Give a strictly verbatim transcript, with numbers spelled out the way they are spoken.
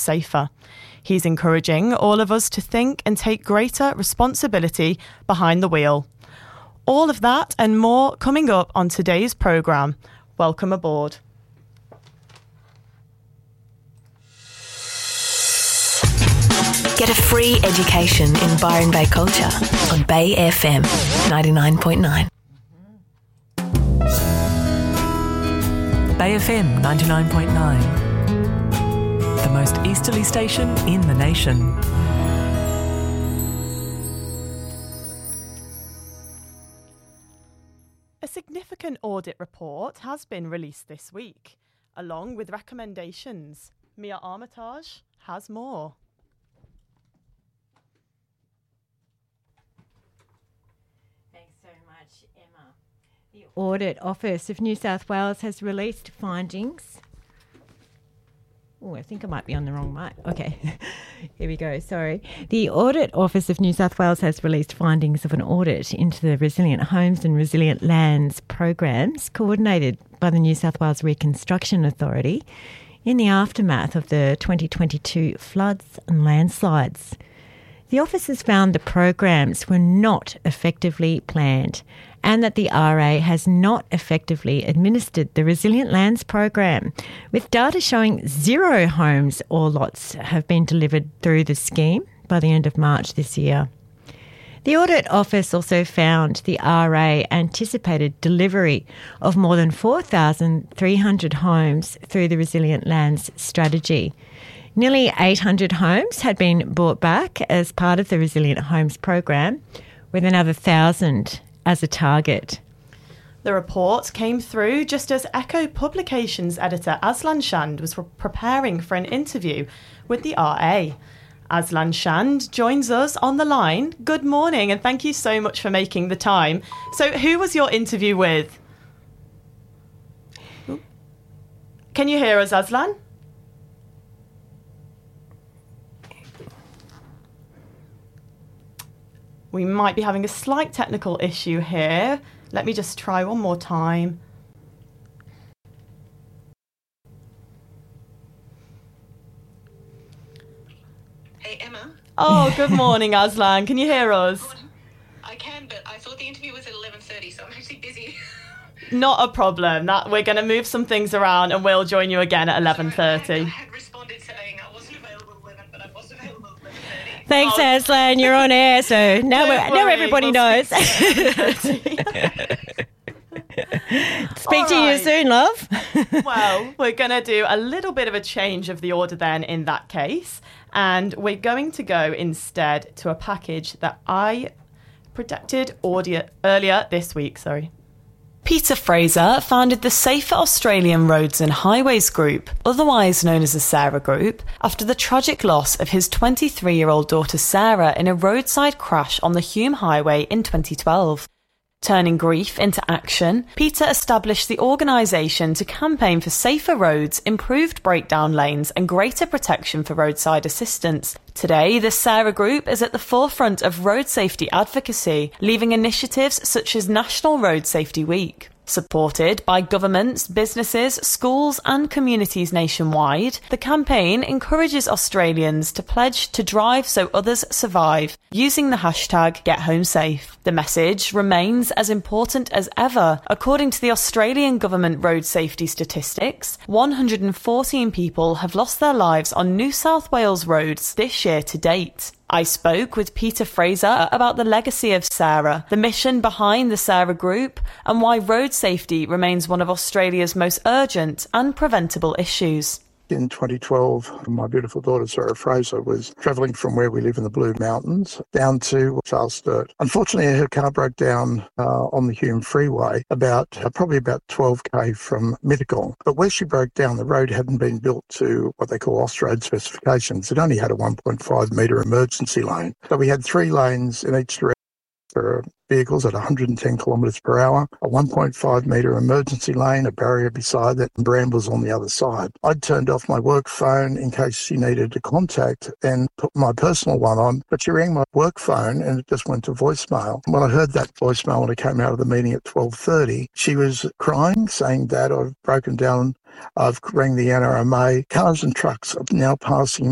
safer. He's encouraging all of us to think and take greater responsibility behind the wheel. All of that and more coming up on today's programme. Welcome aboard. Get a free education in Byron Bay culture on Bay F M ninety-nine point nine. Bay F M ninety-nine point nine, the most easterly station in the nation. A significant audit report has been released this week, along with recommendations. Mia Armitage has more. The Audit Office of New South Wales has released findings. Oh, I think I might be on the wrong mic. Okay, here we go. Sorry. The Audit Office of New South Wales has released findings of an audit into the Resilient Homes and Resilient Lands programs coordinated by the New South Wales Reconstruction Authority in the aftermath of the twenty twenty-two floods and landslides. The office has found the programs were not effectively planned and that the R A has not effectively administered the Resilient Lands program, with data showing zero homes or lots have been delivered through the scheme by the end of March this year. The Audit Office also found the R A anticipated delivery of more than four thousand three hundred homes through the Resilient Lands strategy. Nearly eight hundred homes had been bought back as part of the Resilient Homes program, with another one thousand as a target. The report came through just as Echo Publications editor Aslan Shand was preparing for an interview with the R A. Aslan Shand joins us on the line. Good morning and thank you so much for making the time. So who was your interview with? Can you hear us, Aslan? We might be having a slight technical issue here. Let me just try one more time. Hey, Emma. Oh, good morning, Aslan. Can you hear us? I can, but I thought the interview was at eleven thirty, so I'm actually busy. Not a problem. That we're going to move some things around and we'll join you again at eleven thirty. I had, I had responded saying I wasn't available at eleven, but I was available at eleven thirty. Thanks, Oh. Aslan. You're on air, so now, we're, now worry, everybody we'll knows. speak Speak to All you right. soon, love. Well, we're going to do a little bit of a change of the order then in that case. And we're going to go instead to a package that I predicted audio earlier this week. Sorry. Peter Fraser founded the Safer Australian Roads and Highways Group, otherwise known as the Sarah Group, after the tragic loss of his twenty-three-year-old daughter Sarah in a roadside crash on the Hume Highway in twenty twelve. Turning grief into action, Peter established the organisation to campaign for safer roads, improved breakdown lanes and greater protection for roadside assistance. Today, the Sarah Group is at the forefront of road safety advocacy, leading initiatives such as National Road Safety Week. Supported by governments, businesses, schools and communities nationwide, the campaign encourages Australians to pledge to drive so others survive, using the hashtag GetHomeSafe. The message remains as important as ever. According to the Australian Government road safety statistics, one hundred fourteen people have lost their lives on New South Wales roads this year to date. I spoke with Peter Fraser about the legacy of Sarah, the mission behind the Sarah Group, and why road safety remains one of Australia's most urgent and preventable issues. In twenty twelve, my beautiful daughter Sarah Fraser was travelling from where we live in the Blue Mountains down to Charles Sturt. Unfortunately, her car broke down uh, on the Hume Freeway, about uh, probably about twelve k from Mittagong. But where she broke down, the road hadn't been built to what they call Austroad specifications. It only had a one point five metre emergency lane. So we had three lanes in each direction for vehicles at one hundred ten kilometres per hour, a one point five metre emergency lane, a barrier beside that, and brambles on the other side. I'd turned off my work phone in case she needed to contact and put my personal one on, but she rang my work phone and it just went to voicemail. When I heard that voicemail when I came out of the meeting at twelve thirty, she was crying, saying, "Dad, I've broken down. I've rang the N R M A. Cars and trucks are now passing